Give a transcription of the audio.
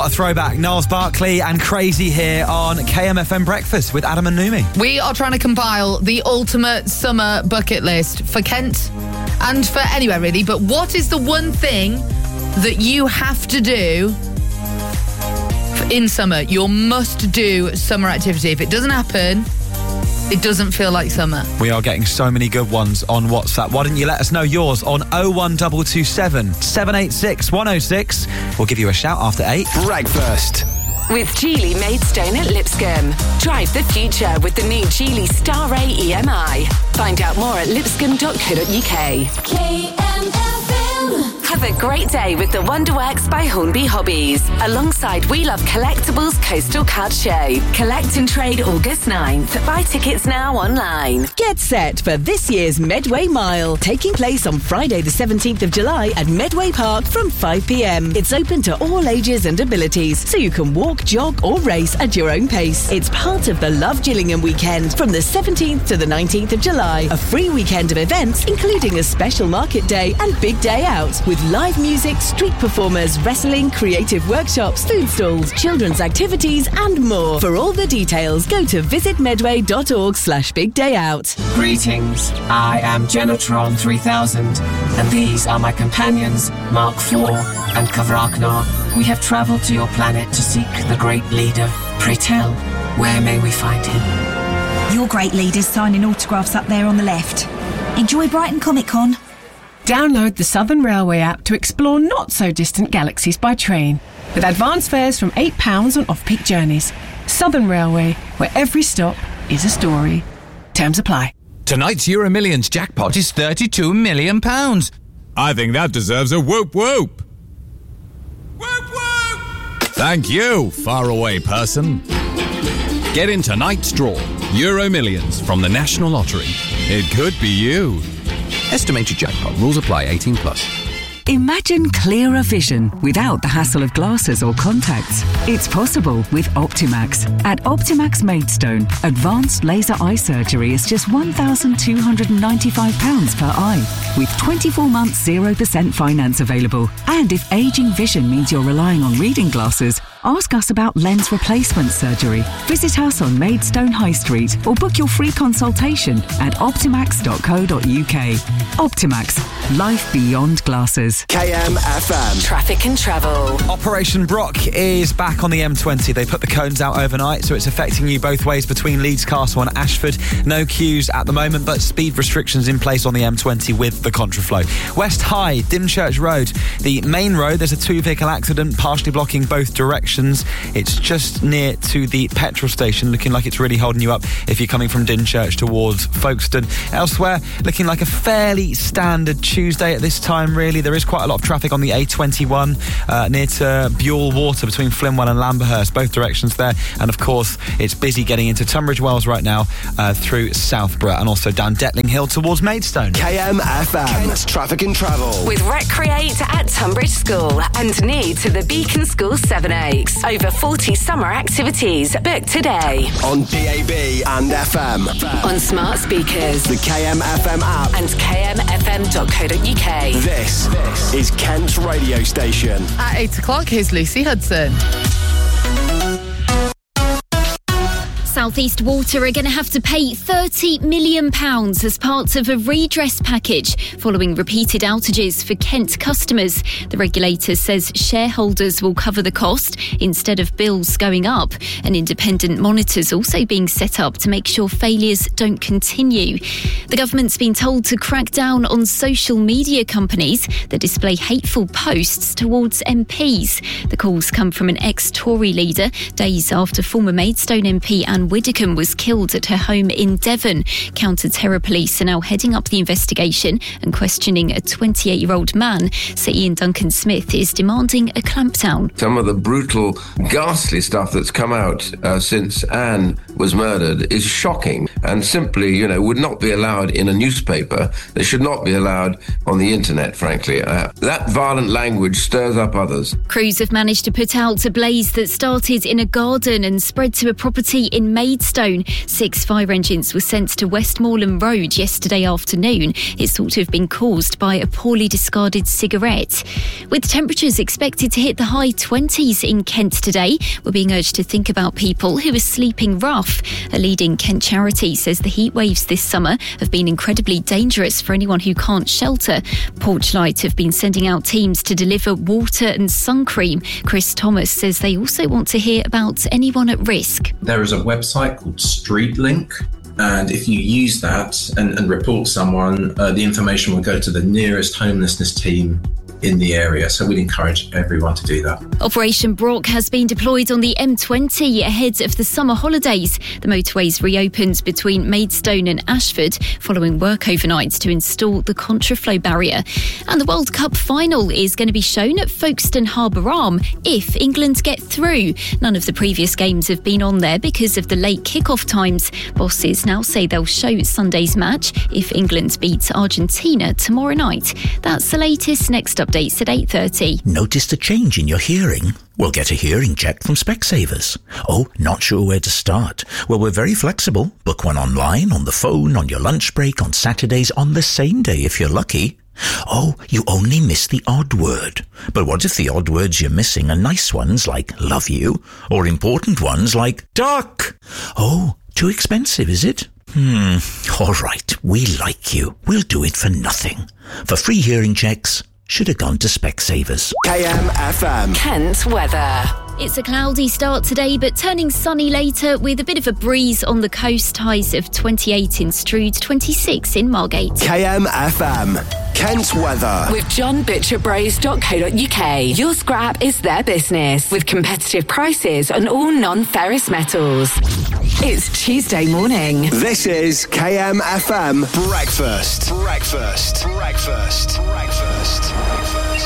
What a throwback. Niles Barkley and Crazy here on KMFM Breakfast with Adam and Numi. We are trying to compile the ultimate summer bucket list for Kent and for anywhere really, but what is the one thing that you have to do in summer? Your must-do summer activity. If it doesn't happen, it doesn't feel like summer. We are getting so many good ones on WhatsApp. Why don't you let us know yours on 01227 786 106. We'll give you a shout after 8. Breakfast with Geely Maidstone at Lipscomb. Drive the future with the new Geely Star Ray EMI. Find out more at lipscomb.co.uk. KMFM. Have a great day with the Wonderworks by Hornby Hobbies, alongside We Love Collectibles Coastal Card Show. Collect and trade August 9th. Buy tickets now online. Get set for this year's Medway Mile, taking place on Friday the 17th of July at Medway Park from 5 p.m. It's open to all ages and abilities, so you can walk, jog or race at your own pace. It's part of the Love Gillingham weekend from the 17th to the 19th of July. A free weekend of events, including a special market day and big day out, with live music, street performers, wrestling, creative workshops, food stalls, children's activities and more. For all the details, go to visitmedway.org/bigdayout. Greetings, I am Genotron 3000 and these are my companions, Mark IV and Kavraknar. We have travelled to your planet to seek the Great Leader. Pray tell, where may we find him? Your Great Leader's signing autographs up there on the left. Enjoy Brighton Comic Con. Download the Southern Railway app to explore not-so-distant galaxies by train, with advance fares from £8 on off-peak journeys. Southern Railway, where every stop is a story. Terms apply. Tonight's Euro Millions jackpot is £32 million. I think that deserves a whoop whoop. Whoop whoop! Thank you, faraway person. Get in tonight's draw. Euro Millions from the National Lottery. It could be you. Estimated jackpot. Rules apply. 18 plus. Imagine clearer vision without the hassle of glasses or contacts. It's possible with Optimax. At Optimax Maidstone, advanced laser eye surgery is just £1,295 per eye, with 24 months 0% finance available. And if ageing vision means you're relying on reading glasses, ask us about lens replacement surgery. Visit us on Maidstone High Street or book your free consultation at optimax.co.uk. Optimax. Life beyond glasses. KMFM. Traffic and travel. Operation Brock is back on the M20. They put the cones out overnight, so it's affecting you both ways between Leeds Castle and Ashford. No queues at the moment, but speed restrictions in place on the M20 with the contraflow. West High, Dymchurch Road. The main road, there's a 2-vehicle accident partially blocking both directions. It's just near to the petrol station, looking like it's really holding you up if you're coming from Dymchurch towards Folkestone. Elsewhere, looking like a fairly standard Tuesday at this time, really. There is quite a lot of traffic on the A21 near to Buell Water between Flinwell and Lamberhurst, both directions there. And of course, it's busy getting into Tunbridge Wells right now through Southborough and also down Detling Hill towards Maidstone. KMFM. Kent's Traffic and Travel. With Recreate at Tunbridge School and near to the Beacon School Sevenoaks. Over 40 summer activities. Book today. On DAB and FM. On smart speakers. The KMFM app. And kmfm.co.uk. This is Kent's radio station. At 8 o'clock, here's Lucy Hudson. South East Water are going to have to pay £30 million as part of a redress package following repeated outages for Kent customers. The regulator says shareholders will cover the cost instead of bills going up. An independent monitor's also being set up to make sure failures don't continue. The government's been told to crack down on social media companies that display hateful posts towards MPs. The calls come from an ex-Tory leader days after former Maidstone MP Anne Widdecombe was killed at her home in Devon. Counter-terror police are now heading up the investigation and questioning a 28-year-old man. So Ian Duncan Smith is demanding a clampdown. Some of the brutal, ghastly stuff that's come out since Anne was murdered is shocking and simply, would not be allowed in a newspaper. They should not be allowed on the internet, frankly. That violent language stirs up others. Crews have managed to put out a blaze that started in a garden and spread to a property in in Maidstone. 6 fire engines were sent to Westmoreland Road yesterday afternoon. It's thought to have been caused by a poorly discarded cigarette. With temperatures expected to hit the high 20s in Kent today, we're being urged to think about people who are sleeping rough. A leading Kent charity says the heat waves this summer have been incredibly dangerous for anyone who can't shelter. Porchlight have been sending out teams to deliver water and sun cream. Chris Thomas says they also want to hear about anyone at risk. There is a website called StreetLink, and if you use that and report someone, the information will go to the nearest homelessness team in the area, so we'd encourage everyone to do that. Operation Brock has been deployed on the M20 ahead of the summer holidays. The motorways reopened between Maidstone and Ashford following work overnight to install the contraflow barrier. And the World Cup final is going to be shown at Folkestone Harbour Arm if England get through. None of the previous games have been on there because of the late kick-off times. Bosses now say they'll show Sunday's match if England beats Argentina tomorrow night. That's the latest. Next updates at 8:30. Noticed a change in your hearing? Well, get a hearing check from Specsavers. Oh, not sure where to start? Well, we're very flexible. Book one online, on the phone, on your lunch break, on Saturdays, on the same day if you're lucky. Oh, you only miss the odd word. But what if the odd words you're missing are nice ones like love you, or important ones like duck? Oh, too expensive, is it? All right, we like you. We'll do it for nothing. For free hearing checks, should have gone to Specsavers. KMFM. Kent weather. It's a cloudy start today, but turning sunny later with a bit of a breeze on the coast. Highs of 28 in Strood, 26 in Margate. KMFM. Kent weather. With johnbutcherbros.co.uk. Your scrap is their business with competitive prices on all non-ferrous metals. It's Tuesday morning. This is KMFM Breakfast. Breakfast. Breakfast. Breakfast. Breakfast.